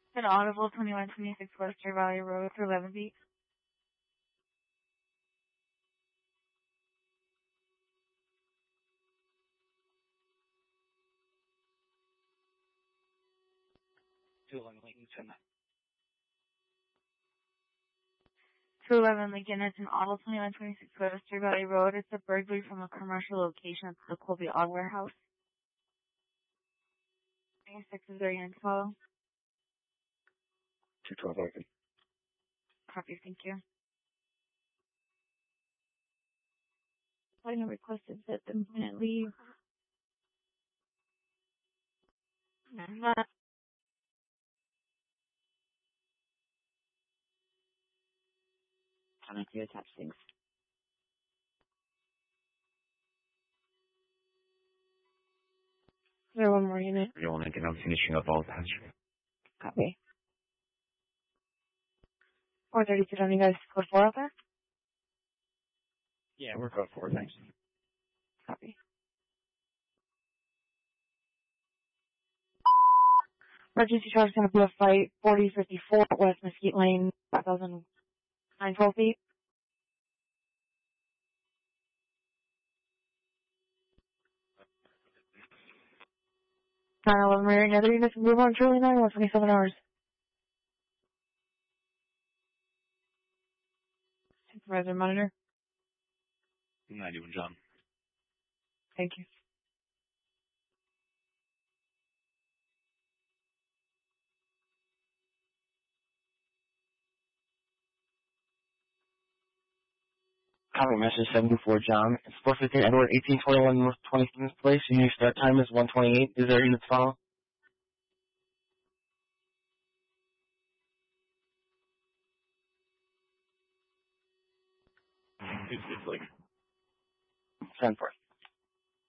An Audible 2126 Western Valley Road through Leavenby. Lincoln. 211 Lincoln, it's an Audible 2126 Western Valley Road. It's a burglary from a commercial location at the Colby Auto Warehouse. 26 is there in follow. 212 Lincoln. Copy, thank you. Flight requested that the minute leave. Time to attach things. Is there one more unit? 301 Lincoln, I'm finishing up all that. Copy. 432 on you guys, code 4 out there? Yeah, we're code 4, thanks. Copy. Emergency charge is going to be a flight 4054 West Mesquite Lane, 5,912 feet. 911 Marine, other units move on Charlie 9, 127 hours. Supervisor monitor. 91 John. Thank you. Copy message 74 John. It's 415 Edward 1821 North 27th Place. Your start time is 128. Is there units follow? It's like 10 4.